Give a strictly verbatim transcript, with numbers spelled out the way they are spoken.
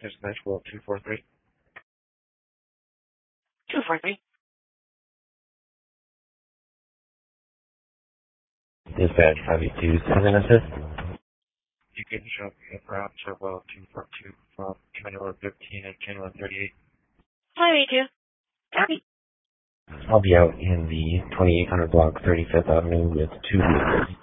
Dispatch Will two four three. two four three. Dispatch five eight two seven assist. You can show me a route to Will two four two from January fifteen and January thirty-eight. five eight two. Copy. I'll be out in the twenty-eight hundred block thirty-fifth Avenue with two vehicles.